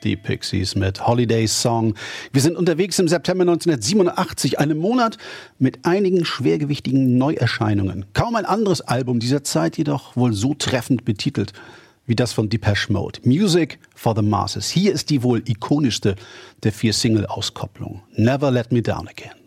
Die Pixies mit Holiday Song. Wir sind unterwegs im September 1987, einem Monat mit einigen schwergewichtigen Neuerscheinungen. Kaum ein anderes Album dieser Zeit, jedoch wohl so treffend betitelt wie das von Depeche Mode. Music for the Masses. Hier ist die wohl ikonischste der 4 Single-Auskopplungen. Never Let Me Down Again.